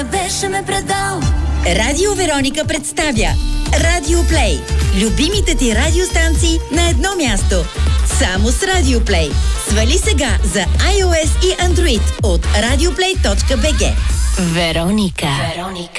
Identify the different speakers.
Speaker 1: Беше ме предал.
Speaker 2: Радио Вероника представя Радио Плей. Любимите ти радиостанции на едно място. Само с Радио Плей. Свали сега за iOS и Android от radioplay.bg.
Speaker 1: Вероника.